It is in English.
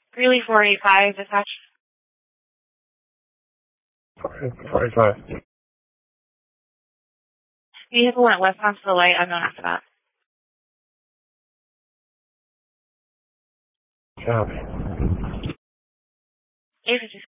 Greeley 485, dispatch. 485. Vehicle went west onto the light, unknown after that. Copy. 856.